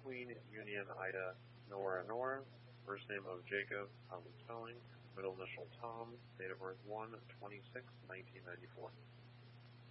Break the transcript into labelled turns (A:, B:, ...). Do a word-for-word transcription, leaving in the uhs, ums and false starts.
A: Queen Union Ida Nora Nora, first name of Jacob, common spelling, middle initial Tom, date of birth one twenty-six nineteen ninety-four.